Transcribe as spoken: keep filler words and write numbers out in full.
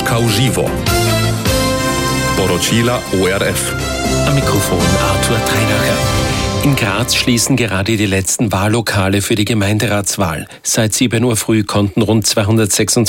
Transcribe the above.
Moskau Živo. Poročila O R F. Am Mikrofon Arthur Treinacher. In Graz schließen gerade die letzten Wahllokale für die Gemeinderatswahl. Seit sieben Uhr früh konnten rund zweihundertsechsundzwanzig